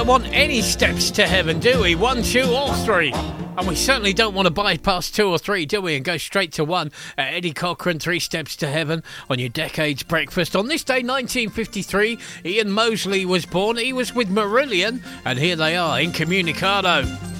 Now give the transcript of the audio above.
don't want any steps to heaven, do we? 1, 2 or 3. And we certainly don't want to bypass 2 or 3, do we? And go straight to 1. Eddie Cochran, 3 Steps to Heaven on your Decades Breakfast. On this day, 1953, Ian Mosley was born. He was with Marillion. And here they are, Incommunicado.